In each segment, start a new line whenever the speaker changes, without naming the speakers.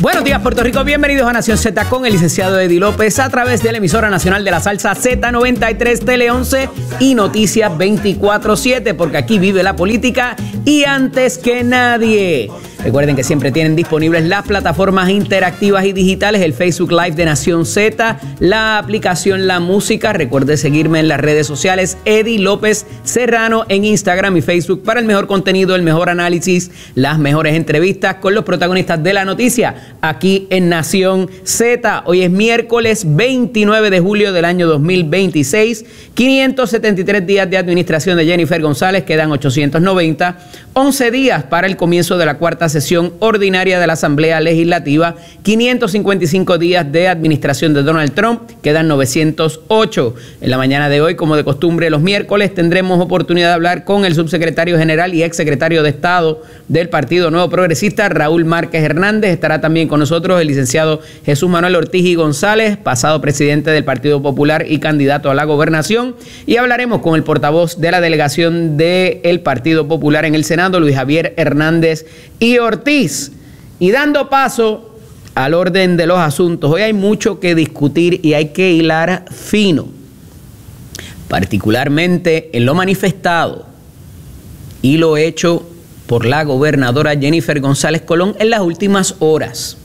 Buenos días, Puerto Rico. Bienvenidos a Nación Z con el licenciado Eddie López a través de la emisora nacional de la salsa Z93, Tele 11 y Noticias 24/7, porque aquí vive la política y antes que nadie. Recuerden que siempre tienen disponibles las plataformas interactivas y digitales, el Facebook Live de Nación Z, la aplicación La Música. Recuerde seguirme en las redes sociales, Eddie López Serrano en Instagram y Facebook para el mejor contenido, el mejor análisis, las mejores entrevistas con los protagonistas de la noticia aquí en Nación Z. Hoy es miércoles 29 de julio del año 2026, 573 días de administración de Jennifer González, quedan 890, 11 días para el comienzo de la cuarta sesión ordinaria de la Asamblea Legislativa, 555 días de administración de Donald Trump, quedan 908. En la mañana de hoy, como de costumbre los miércoles, tendremos oportunidad de hablar con el subsecretario general y exsecretario de Estado del Partido Nuevo Progresista, Raúl Márquez Hernández. Estará también con nosotros el licenciado Jesús Manuel Ortiz y González, pasado presidente del Partido Popular y candidato a la gobernación. Y hablaremos con el portavoz de la delegación del Partido Popular en el Senado, Luis Javier Hernández y Ortiz. Y dando paso al orden de los asuntos, hoy hay mucho que discutir y hay que hilar fino, particularmente en lo manifestado y lo hecho por la gobernadora Jennifer González Colón en las últimas horas.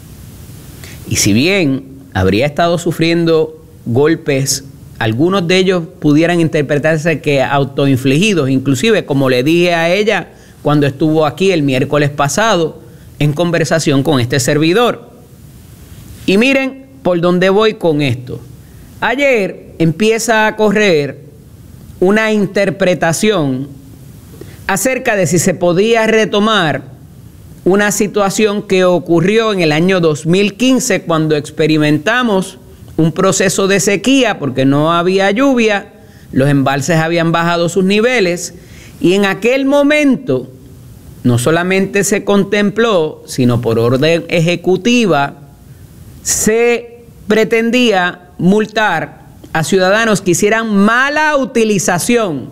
Y si bien habría estado sufriendo golpes, algunos de ellos pudieran interpretarse que autoinfligidos, inclusive como le dije a ella cuando estuvo aquí el miércoles pasado en conversación con este servidor. Y miren por dónde voy con esto. Ayer empieza a correr una interpretación acerca de si se podía retomar una situación que ocurrió en el año 2015 cuando experimentamos un proceso de sequía porque no había lluvia, los embalses habían bajado sus niveles y en aquel momento no solamente se contempló, sino por orden ejecutiva, se pretendía multar a ciudadanos que hicieran mala utilización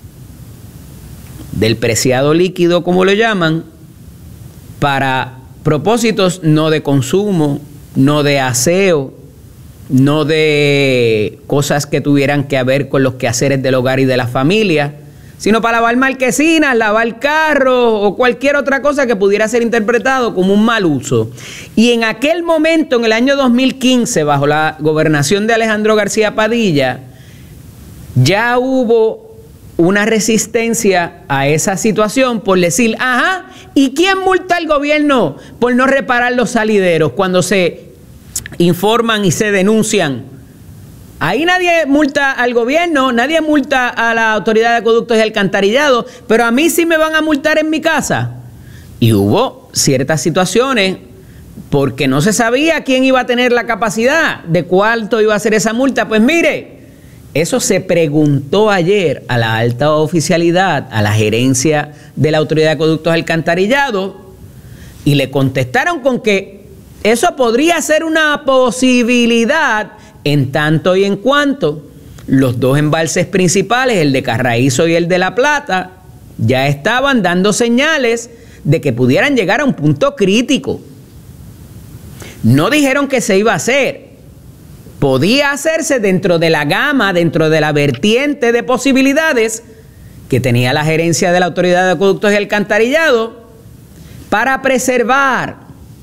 del preciado líquido, como lo llaman, para propósitos no de consumo, no de aseo, no de cosas que tuvieran que ver con los quehaceres del hogar y de la familia, sino para lavar marquesinas, lavar carros o cualquier otra cosa que pudiera ser interpretado como un mal uso. Y en aquel momento, en el año 2015, bajo la gobernación de Alejandro García Padilla, ya hubo una resistencia a esa situación por decir, ajá, ¿y quién multa al gobierno por no reparar los salideros cuando se informan y se denuncian? Ahí nadie multa al gobierno, nadie multa a la Autoridad de Acueductos y Alcantarillado, pero a mí sí me van a multar en mi casa. Y hubo ciertas situaciones porque no se sabía quién iba a tener la capacidad, de cuánto iba a ser esa multa. Pues mire, eso se preguntó ayer a la alta oficialidad, a la gerencia de la Autoridad de Acueductos y Alcantarillado, y le contestaron con que eso podría ser una posibilidad en tanto y en cuanto los dos embalses principales, el de Carraízo y el de La Plata, ya estaban dando señales de que pudieran llegar a un punto crítico. No dijeron que se iba a hacer. Podía hacerse dentro de la gama, dentro de la vertiente de posibilidades que tenía la gerencia de la Autoridad de Acueductos y Alcantarillado para preservar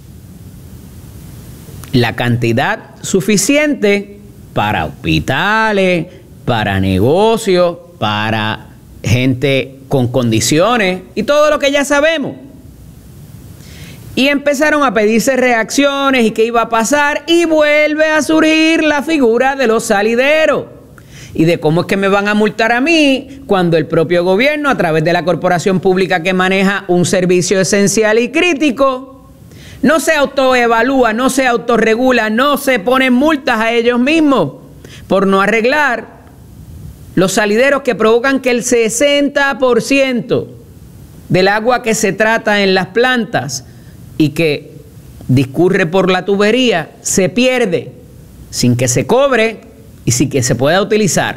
la cantidad suficiente para hospitales, para negocios, para gente con condiciones y todo lo que ya sabemos. Y empezaron a pedirse reacciones y qué iba a pasar, y vuelve a surgir la figura de los salideros y de cómo es que me van a multar a mí cuando el propio gobierno, a través de la corporación pública que maneja un servicio esencial y crítico, no se autoevalúa, no se autorregula, no se ponen multas a ellos mismos por no arreglar los salideros que provocan que el 60% del agua que se trata en las plantas y que discurre por la tubería se pierde sin que se cobre y sin que se pueda utilizar.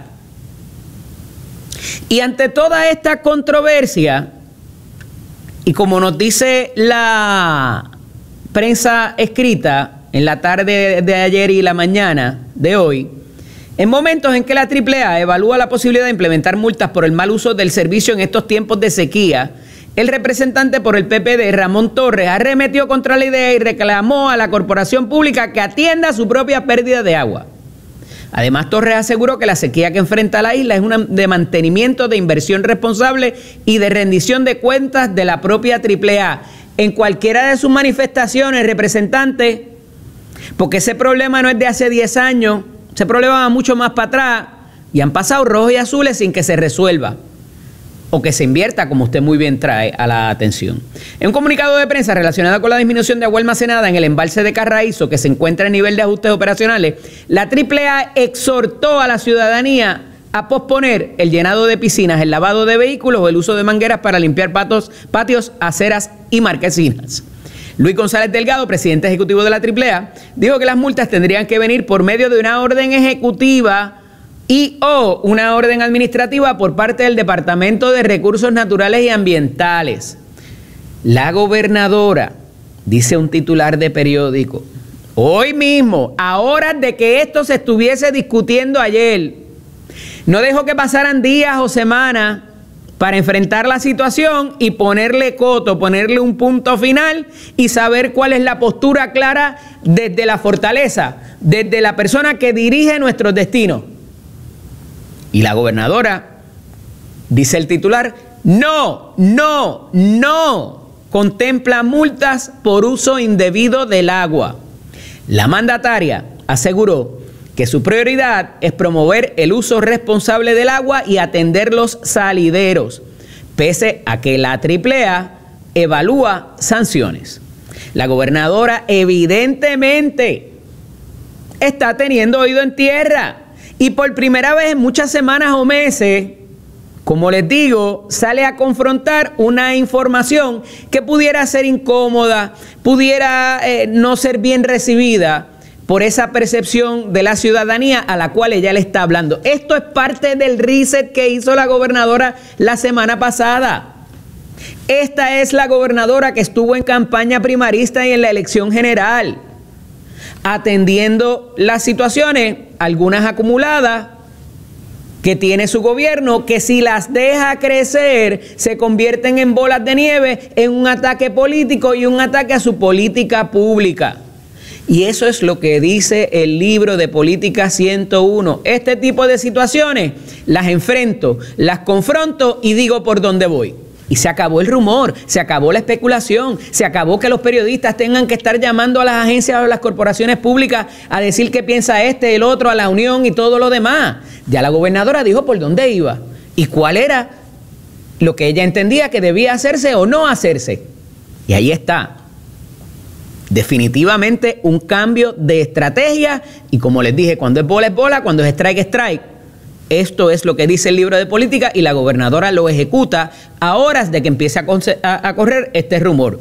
Y ante toda esta controversia, y como nos dice la prensa escrita en la tarde de ayer y la mañana de hoy, en momentos en que la AAA evalúa la posibilidad de implementar multas por el mal uso del servicio en estos tiempos de sequía, el representante por el PPD, Ramón Torres, arremetió contra la idea y reclamó a la corporación pública que atienda su propia pérdida de agua. Además, Torres aseguró que la sequía que enfrenta la isla es una de mantenimiento, de inversión responsable y de rendición de cuentas de la propia AAA. En cualquiera de sus manifestaciones, representante, porque ese problema no es de hace 10 años, ese problema va mucho más para atrás y han pasado rojos y azules sin que se resuelva o que se invierta, como usted muy bien trae a la atención. En un comunicado de prensa relacionado con la disminución de agua almacenada en el embalse de Carraízo, que se encuentra a nivel de ajustes operacionales, la AAA exhortó a la ciudadanía a posponer el llenado de piscinas, el lavado de vehículos o el uso de mangueras para limpiar patios, aceras y marquesinas. Luis González Delgado, presidente ejecutivo de la AAA, dijo que las multas tendrían que venir por medio de una orden ejecutiva y o una orden administrativa por parte del Departamento de Recursos Naturales y Ambientales. La gobernadora, dice un titular de periódico, hoy mismo, a horas de que esto se estuviese discutiendo ayer, no dejó que pasaran días o semanas para enfrentar la situación y ponerle coto, ponerle un punto final y saber cuál es la postura clara desde la fortaleza, desde la persona que dirige nuestros destinos. Y la gobernadora, dice el titular, no contempla multas por uso indebido del agua. La mandataria aseguró que su prioridad es promover el uso responsable del agua y atender los salideros, pese a que la AAA evalúa sanciones. La gobernadora evidentemente está teniendo oído en tierra y por primera vez en muchas semanas o meses, como les digo, sale a confrontar una información que pudiera ser incómoda, pudiera no ser bien recibida por esa percepción de la ciudadanía a la cual ella le está hablando. Esto es parte del reset que hizo la gobernadora la semana pasada. Esta es la gobernadora que estuvo en campaña primarista y en la elección general, atendiendo las situaciones, algunas acumuladas, que tiene su gobierno, que si las deja crecer, se convierten en bolas de nieve, en un ataque político y un ataque a su política pública. Y eso es lo que dice el libro de Política 101. Este tipo de situaciones las enfrento, las confronto y digo por dónde voy. Y se acabó el rumor, se acabó la especulación, se acabó que los periodistas tengan que estar llamando a las agencias o a las corporaciones públicas a decir qué piensa este, el otro, a la unión y todo lo demás. Ya la gobernadora dijo por dónde iba y cuál era lo que ella entendía que debía hacerse o no hacerse. Y ahí está. Definitivamente un cambio de estrategia y como les dije, cuando es bola, cuando es strike, es strike. Esto es lo que dice el libro de política y la gobernadora lo ejecuta a horas de que empiece a correr este rumor.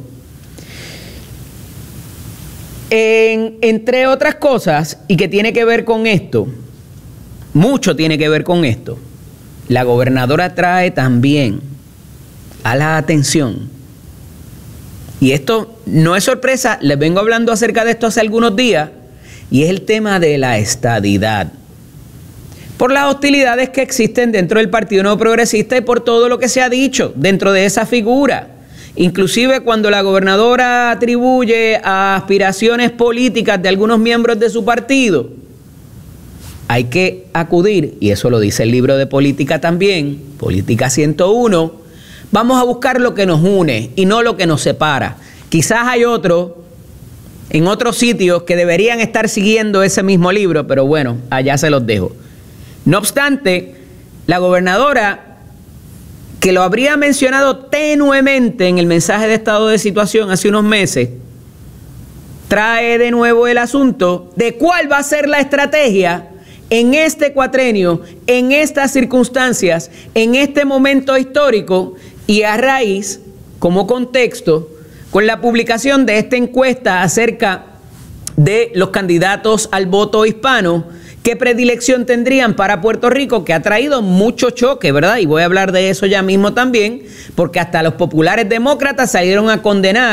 Entre otras cosas, y que tiene que ver con esto, mucho tiene que ver con esto, la gobernadora trae también a la atención. Y esto no es sorpresa, les vengo hablando acerca de esto hace algunos días, y es el tema de la estadidad. Por las hostilidades que existen dentro del Partido Nuevo Progresista y por todo lo que se ha dicho dentro de esa figura. Inclusive cuando la gobernadora atribuye a aspiraciones políticas de algunos miembros de su partido, hay que acudir, y eso lo dice el libro de política también, Política 101, vamos a buscar lo que nos une y no lo que nos separa. Quizás hay otros en otros sitios que deberían estar siguiendo ese mismo libro, pero bueno, allá se los dejo. No obstante, la gobernadora, que lo habría mencionado tenuemente en el mensaje de estado de situación hace unos meses, trae de nuevo el asunto de cuál va a ser la estrategia en este cuatrenio, en estas circunstancias, en este momento histórico y a raíz, como contexto, con la publicación de esta encuesta acerca de los candidatos al voto hispano, qué predilección tendrían para Puerto Rico, que ha traído mucho choque, ¿verdad? Y voy a hablar de eso ya mismo también, porque hasta los populares demócratas salieron a condenar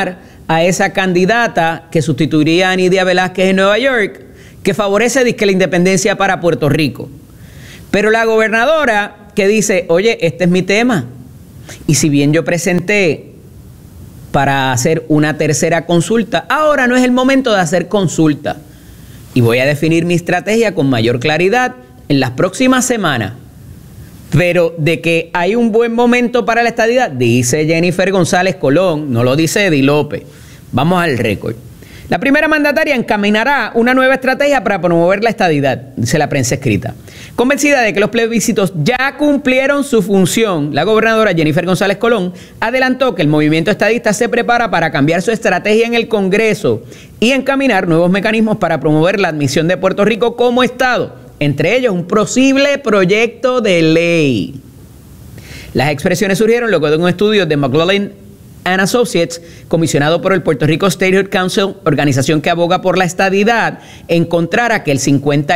a esa candidata que sustituiría a Nydia Velázquez en Nueva York, que favorece dizque la independencia para Puerto Rico. Pero la gobernadora que dice, oye, este es mi tema, y si bien yo presenté para hacer una tercera consulta, ahora no es el momento de hacer consulta, y voy a definir mi estrategia con mayor claridad en las próximas semanas. Pero de que hay un buen momento para la estadidad, dice Jennifer González Colón, no lo dice Eddie López. Vamos al récord. La primera mandataria encaminará una nueva estrategia para promover la estadidad, dice la prensa escrita. Convencida de que los plebiscitos ya cumplieron su función, la gobernadora Jennifer González Colón adelantó que el movimiento estadista se prepara para cambiar su estrategia en el Congreso y encaminar nuevos mecanismos para promover la admisión de Puerto Rico como Estado, entre ellos un posible proyecto de ley. Las expresiones surgieron luego de un estudio de McLaughlin and Associates, comisionado por el Puerto Rico Statehood Council, organización que aboga por la estadidad, encontrara que el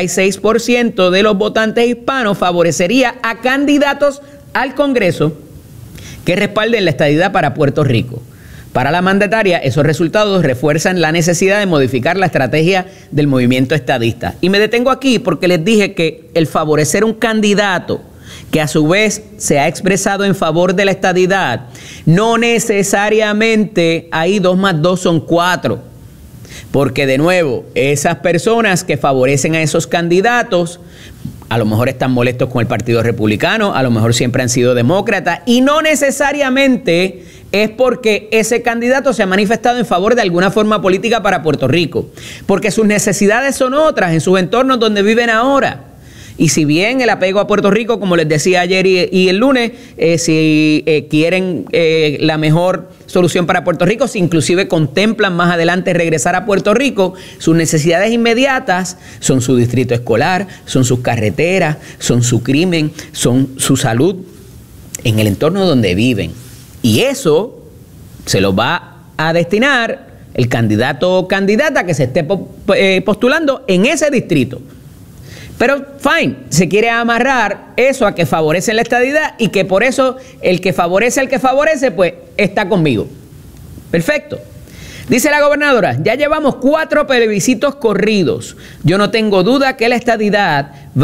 56% de los votantes hispanos favorecería a candidatos al Congreso que respalden la estadidad para Puerto Rico. Para la mandataria, esos resultados refuerzan la necesidad de modificar la estrategia del movimiento estadista. Y me detengo aquí porque les dije que el favorecer un candidato que a su vez se ha expresado en favor de la estadidad, no necesariamente ahí 2 más 2 son 4. Porque de nuevo, esas personas que favorecen a esos candidatos, a lo mejor están molestos con el Partido Republicano, a lo mejor siempre han sido demócratas, y no necesariamente es porque ese candidato se ha manifestado en favor de alguna forma política para Puerto Rico, porque sus necesidades son otras en sus entornos donde viven ahora. Y si bien el apego a Puerto Rico, como les decía ayer y el lunes, si quieren la mejor solución para Puerto Rico, si inclusive contemplan más adelante regresar a Puerto Rico, sus necesidades inmediatas son su distrito escolar, son sus carreteras, son su crimen, son su salud en el entorno donde viven. Y eso se lo va a destinar el candidato o candidata que se esté postulando en ese distrito. Pero, fine, se quiere amarrar eso a que favorecen la estadidad y que por eso el que favorece al que favorece, pues, está conmigo. Perfecto. Dice la gobernadora, ya llevamos 4 plebiscitos corridos. Yo no tengo duda que la estadidad va